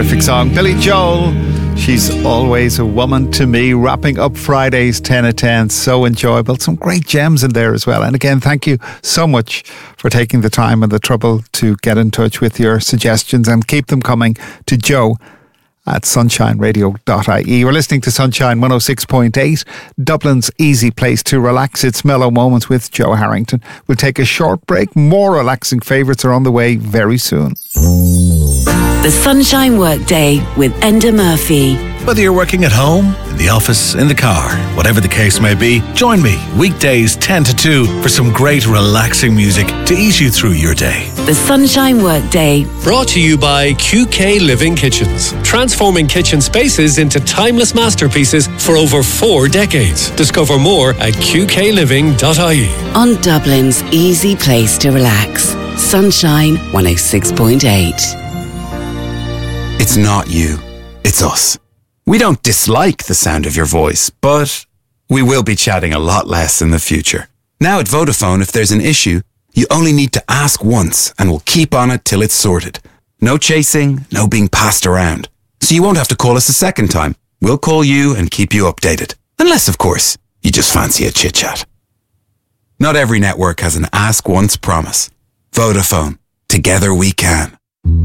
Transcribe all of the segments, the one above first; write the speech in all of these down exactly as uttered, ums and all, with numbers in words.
terrific song. Billy Joel, She's Always a Woman to Me, wrapping up Friday's ten at ten. So enjoyable. Some great gems in there as well. And again, thank you so much for taking the time and the trouble to get in touch with your suggestions, and keep them coming to Joe at sunshine radio dot I E. We're listening to Sunshine one oh six point eight, Dublin's easy place to relax. It's Mellow Moments with Joe Harrington. We'll take a short break. More relaxing favourites are on the way very soon. The Sunshine Workday with Enda Murphy. Whether you're working at home, in the office, in the car, whatever the case may be, join me weekdays ten to two for some great relaxing music to ease you through your day. The Sunshine Workday. Brought to you by Q K Living Kitchens. Transforming kitchen spaces into timeless masterpieces for over four decades. Discover more at q k living dot I E. On Dublin's easy place to relax. Sunshine one oh six point eight. It's not you, it's us. We don't dislike the sound of your voice, but we will be chatting a lot less in the future. Now at Vodafone, if there's an issue, you only need to ask once and we'll keep on it till it's sorted. No chasing, no being passed around. So you won't have to call us a second time. We'll call you and keep you updated. Unless, of course, you just fancy a chit-chat. Not every network has an ask once promise. Vodafone. Together we can.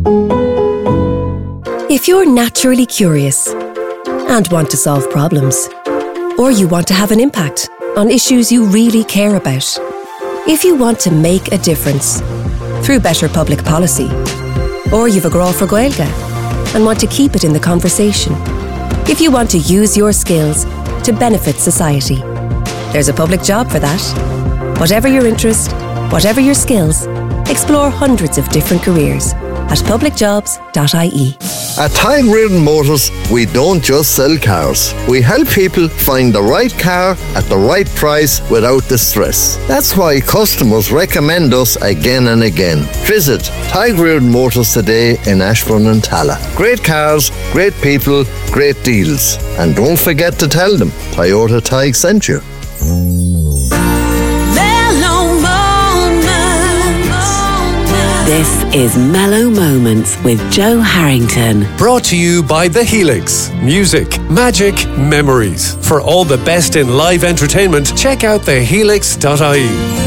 If you're naturally curious and want to solve problems, or you want to have an impact on issues you really care about, if you want to make a difference through better public policy, or you've a grá for Gaeilge and want to keep it in the conversation, if you want to use your skills to benefit society, there's a public job for that. Whatever your interest, whatever your skills, explore hundreds of different careers at public jobs dot I E. At Tadhg Reardon Motors, we don't just sell cars. We help people find the right car at the right price without the stress. That's why customers recommend us again and again. Visit Tadhg Reardon Motors today in Ashbourne and Tala. Great cars, great people, great deals. And don't forget to tell them Toyota Tadhg sent you. This is Mellow Moments with Joe Harrington. Brought to you by The Helix. Music, magic, memories. For all the best in live entertainment, check out the helix dot I E.